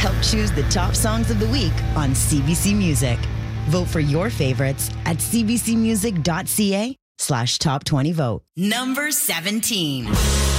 Help choose the top songs of the week on CBC Music. Vote for your favorites at cbcmusic.ca/top20vote. Number 17.